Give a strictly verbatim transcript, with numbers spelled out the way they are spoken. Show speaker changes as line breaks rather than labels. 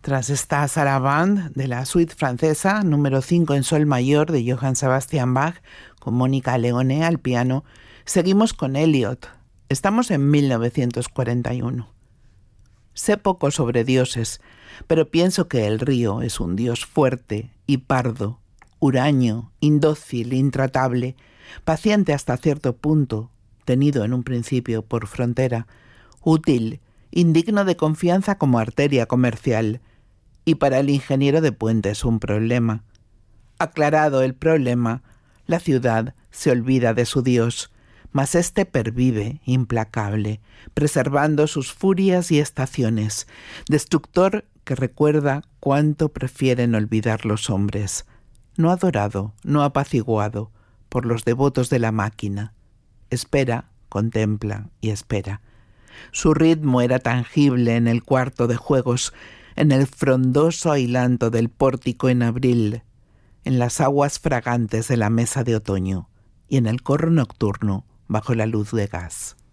Tras esta sarabande de la suite francesa, número cinco en sol mayor de Johann Sebastian Bach, con Mónica Leone al piano, seguimos con Eliot. Estamos en mil novecientos cuarenta y uno. Sé poco sobre dioses, pero pienso que el río es un dios fuerte y pardo, huraño, indócil, intratable, paciente hasta cierto punto, tenido en un principio por frontera, útil, indigno de confianza como arteria comercial, y para el ingeniero de puentes un problema. Aclarado el problema, la ciudad se olvida de su dios, mas éste pervive implacable, preservando sus furias y estaciones, destructor que recuerda cuánto prefieren olvidar los hombres, no adorado, no apaciguado por los devotos de la máquina. Espera, contempla y espera. Su ritmo era tangible en el cuarto de juegos, en el frondoso ailanto del pórtico en abril, en las aguas fragantes de la mesa de otoño y en el corro nocturno bajo la luz de gas.